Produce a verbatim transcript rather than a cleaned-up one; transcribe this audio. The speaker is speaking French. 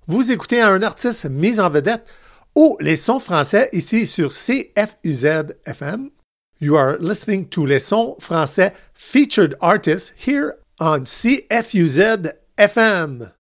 Vous écoutez un artiste mis en vedette au Les Sons français ici sur C F U Z F M. You are listening to Les Sons français featured artists here on C F U Z F M.